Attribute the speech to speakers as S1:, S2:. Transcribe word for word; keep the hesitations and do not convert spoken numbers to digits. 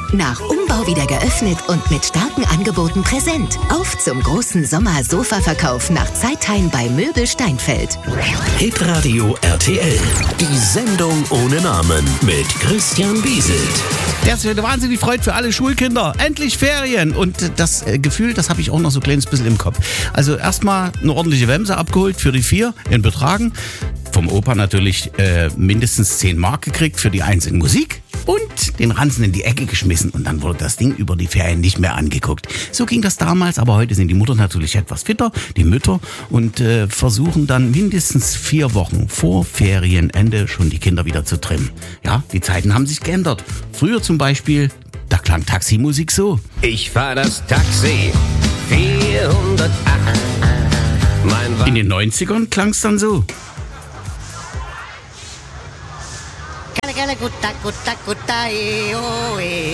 S1: Nach Umbau wieder geöffnet und mit starken Angeboten präsent. Auf zum großen Sommer-Sofa-Verkauf nach Zeithain bei Möbel Steinfeld.
S2: Hitradio R T L. Die Sendung ohne Namen mit Christian Bieselt.
S3: Das wird wahnsinnig Freude für alle Schulkinder. Endlich Ferien. Und das äh, Gefühl, das habe ich auch noch so ein kleines bisschen im Kopf. Also erstmal eine ordentliche Wemse abgeholt für die vier in Betragen. Vom Opa natürlich äh, mindestens zehn Mark gekriegt für die einzelne Musik. Und den Ranzen in die Ecke geschmissen und dann wurde das Ding über die Ferien nicht mehr angeguckt. So ging das damals, aber heute sind die Mutter natürlich etwas fitter, die Mütter, und äh, versuchen dann mindestens vier Wochen vor Ferienende schon die Kinder wieder zu trimmen. Ja, die Zeiten haben sich geändert. Früher zum Beispiel, da klang Taximusik so.
S4: Ich fahr das Taxi vierhundertacht. Mein Wa-
S3: In den neunzigern klang es dann so.
S5: Gala gala gutta gutta gutta e oh e